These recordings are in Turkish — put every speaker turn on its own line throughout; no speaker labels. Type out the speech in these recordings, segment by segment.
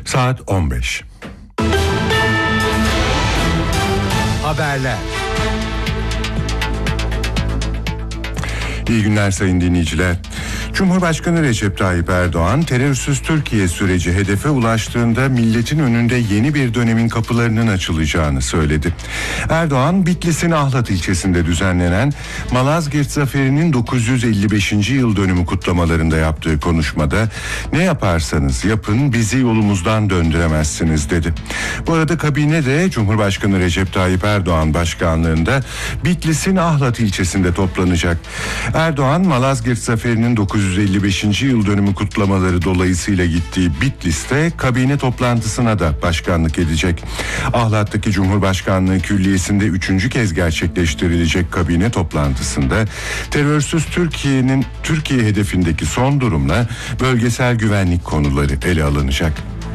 Saat 15.
Haberler.
İyi günler sayın dinleyiciler. Cumhurbaşkanı Recep Tayyip Erdoğan, terörsüz Türkiye süreci hedefe ulaştığında milletin önünde yeni bir dönemin kapılarının açılacağını söyledi. Erdoğan, Bitlis'in Ahlat ilçesinde düzenlenen Malazgirt Zaferi'nin 955. yıl dönümü kutlamalarında yaptığı konuşmada "Ne yaparsanız yapın bizi yolumuzdan döndüremezsiniz" dedi. Bu arada kabine de Cumhurbaşkanı Recep Tayyip Erdoğan başkanlığında Bitlis'in Ahlat ilçesinde toplanacak. Erdoğan, Malazgirt Zaferi'nin 955. yıl dönümü kutlamaları dolayısıyla gittiği Bitlis'te kabine toplantısına da başkanlık edecek. Ahlat'taki Cumhurbaşkanlığı Külliyesi'nde 3. kez gerçekleştirilecek kabine toplantısında terörsüz Türkiye hedefindeki son durumla bölgesel güvenlik konuları ele alınacak.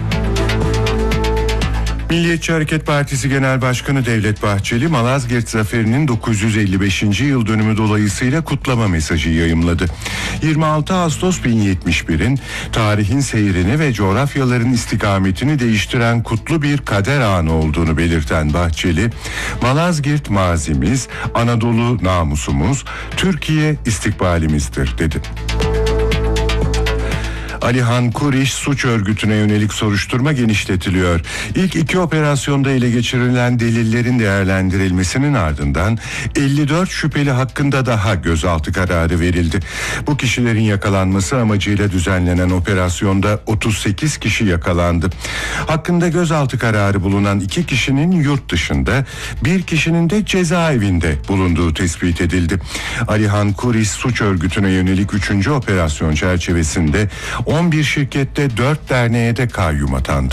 Milliyetçi Hareket Partisi Genel Başkanı Devlet Bahçeli, Malazgirt Zaferi'nin 955. yıl dönümü dolayısıyla kutlama mesajı yayımladı. 26 Ağustos 1071'in tarihin seyrini ve coğrafyaların istikametini değiştiren kutlu bir kader anı olduğunu belirten Bahçeli, "Malazgirt mazimiz, Anadolu namusumuz, Türkiye istikbalimizdir" dedi. Alihan Kuriş suç örgütüne yönelik soruşturma genişletiliyor. İlk 2 operasyonda ele geçirilen delillerin değerlendirilmesinin ardından 54 şüpheli hakkında daha gözaltı kararı verildi. Bu kişilerin yakalanması amacıyla düzenlenen operasyonda 38 kişi yakalandı. Hakkında gözaltı kararı bulunan 2 kişinin yurt dışında, 1 kişinin de cezaevinde bulunduğu tespit edildi. Alihan Kuriş suç örgütüne yönelik 3. operasyon çerçevesinde 11 şirkette 4 derneğe de kayyum atandı.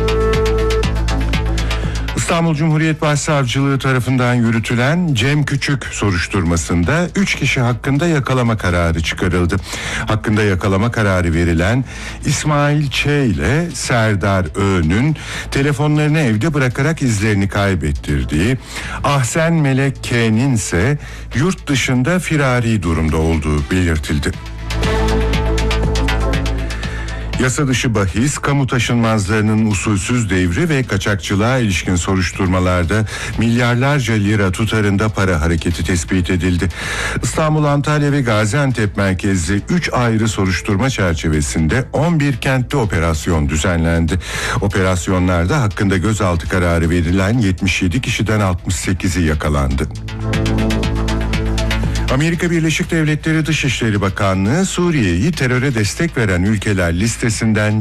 İstanbul Cumhuriyet Başsavcılığı tarafından yürütülen Cem Küçük soruşturmasında 3 kişi hakkında yakalama kararı çıkarıldı. Hakkında yakalama kararı verilen İsmail Ç. ile Serdar Ö'nün telefonlarını evde bırakarak izlerini kaybettirdiği, Ahsen Melek K'nin ise yurt dışında firari durumda olduğu belirtildi. Yasa dışı bahis, kamu taşınmazlarının usulsüz devri ve kaçakçılığa ilişkin soruşturmalarda milyarlarca lira tutarında para hareketi tespit edildi. İstanbul, Antalya ve Gaziantep merkezli 3 ayrı soruşturma çerçevesinde 11 kentte operasyon düzenlendi. Operasyonlarda hakkında gözaltı kararı verilen 77 kişiden 68'i yakalandı. Amerika Birleşik Devletleri Dışişleri Bakanlığı, Suriye'yi teröre destek veren ülkeler listesinden